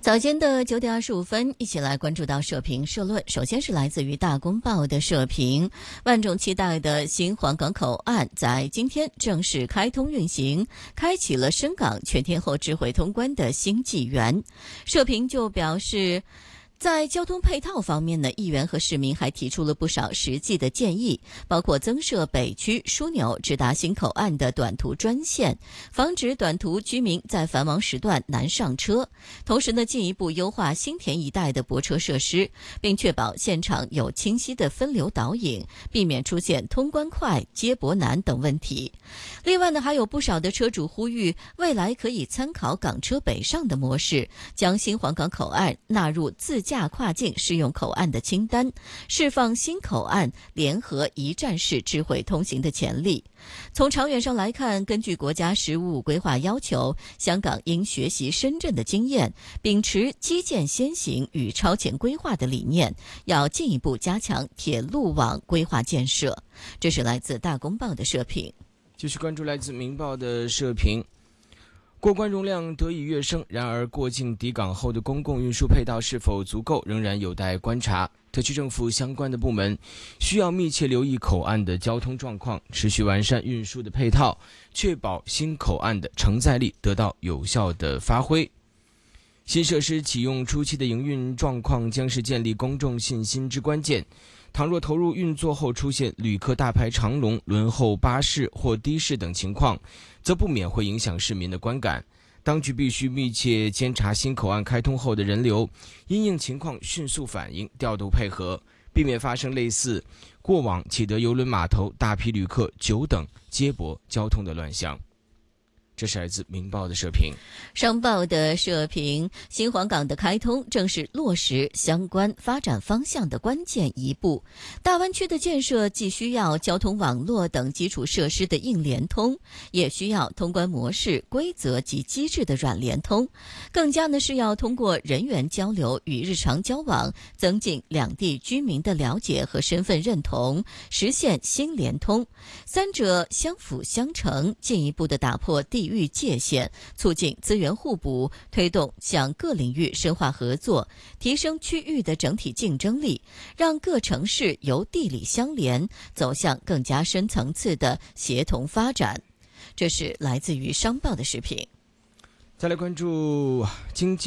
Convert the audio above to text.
早间的9点25分，一起来关注到社评社论。首先是来自于大公报的社评，万众期待的新皇岗口岸在今天正式开通运行，开启了深港全天候智慧通关的新纪元。社评就表示，在交通配套方面呢，议员和市民还提出了不少实际的建议，包括增设北区枢纽直达新口岸的短途专线，防止短途居民在繁忙时段难上车。同时呢，进一步优化新田一带的泊车设施，并确保现场有清晰的分流导引，避免出现通关快、接驳难等问题。另外呢，还有不少的车主呼吁，未来可以参考港车北上的模式，将新皇岗口岸纳入自驾跨境适用口岸的清单，释放新口岸联合一站式智慧通行的潜力。从长远上来看，根据国家“十五五”规划要求，香港应学习深圳的经验，秉持基建先行与超前规划的理念，要进一步加强铁路网规划建设。这是来自大公报的社评。 继续关注来自明报的社评。过关容量得以跃升，然而过境抵港后的公共运输配套是否足够，仍然有待观察。特区政府相关的部门需要密切留意口岸的交通状况，持续完善运输的配套，确保新口岸的承载力得到有效的发挥。新设施启用初期的营运状况将是建立公众信心之关键。倘若投入运作后出现旅客大排长龙、轮候巴士或的士等情况，则不免会影响市民的观感。当局必须密切监察新口岸开通后的人流，因应情况迅速反应，调度配合，避免发生类似过往启德邮轮码头大批旅客久等接驳交通的乱象。这是来自明报的社评。 商报的社评，新皇岗的开通正是落实相关发展方向的关键一步。大湾区的建设既需要交通网络等基础设施的硬联通，也需要通关模式、规则及机制的软联通，更加呢是要通过人员交流与日常交往，增进两地居民的了解和身份认同，实现新联通。三者相辅相成，进一步的打破地域界限，促进资源互补，推动向各领域深化合作，提升区域的整体竞争力，让各城市由地理相连走向更加深层次的协同发展。这是来自于商报的视频。 再来关注经济